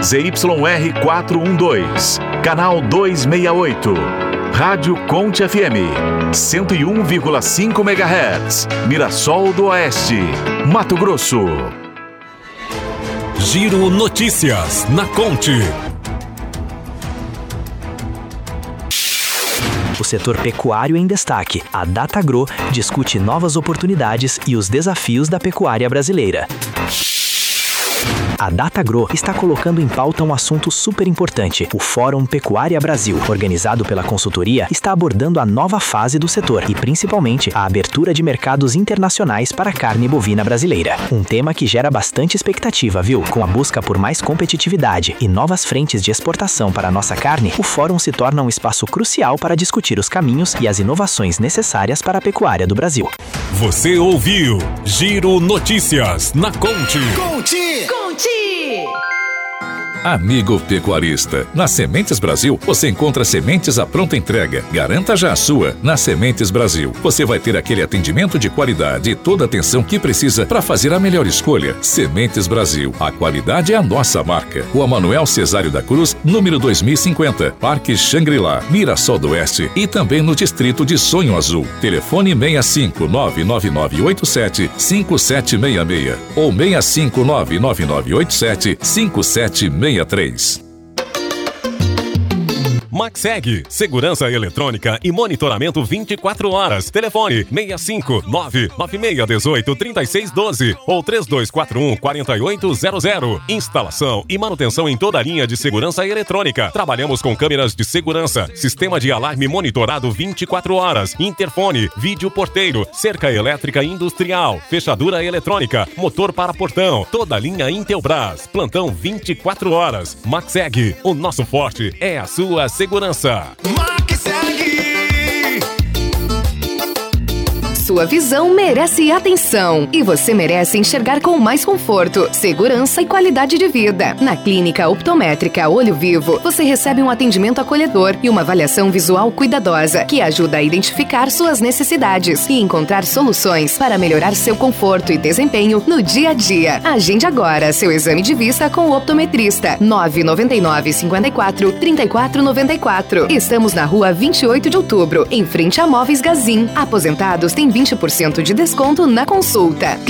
ZYR 412, canal 268. Rádio Conte FM, 101,5 MHz, Mirassol do Oeste, Mato Grosso. Giro Notícias na Conte. O setor pecuário em destaque. A Datagro discute novas oportunidades e os desafios da pecuária brasileira. A Datagro está colocando em pauta um assunto super importante. O Fórum Pecuária Brasil, organizado pela consultoria, está abordando a nova fase do setor e, principalmente, a abertura de mercados internacionais para a carne bovina brasileira. Um tema que gera bastante expectativa, viu? Com a busca por mais competitividade e novas frentes de exportação para a nossa carne, o Fórum se torna um espaço crucial para discutir os caminhos e as inovações necessárias para a pecuária do Brasil. Você ouviu Giro Notícias na Conte. Conte! Amigo pecuarista, na Sementes Brasil você encontra sementes à pronta entrega. Garanta já a sua. Na Sementes Brasil você vai ter aquele atendimento de qualidade e toda a atenção que precisa para fazer a melhor escolha. Sementes Brasil, a qualidade é a nossa marca. Rua Manuel Cesário da Cruz, número 2050, Parque Xangri-Lá, Mirassol do Oeste e também no distrito de Sonho Azul. Telefone 65999875766 ou 65999875763. Maxeg, segurança eletrônica e monitoramento 24 horas. Telefone 65996183612 ou 3241-4800. Instalação e manutenção em toda a linha de segurança eletrônica. Trabalhamos com câmeras de segurança, sistema de alarme monitorado 24 horas, interfone, vídeo porteiro, cerca elétrica industrial, fechadura eletrônica, motor para portão, toda a linha Intelbras. Plantão 24 horas. Maxeg, o nosso forte é a sua segurança. Sua visão merece atenção e você merece enxergar com mais conforto, segurança e qualidade de vida. Na Clínica Optométrica Olho Vivo, você recebe um atendimento acolhedor e uma avaliação visual cuidadosa que ajuda a identificar suas necessidades e encontrar soluções para melhorar seu conforto e desempenho no dia a dia. Agende agora seu exame de vista com o optometrista 999 54 34 94. Estamos na rua 28 de outubro, em frente a Móveis Gazin. Aposentados têm 20% de desconto na consulta.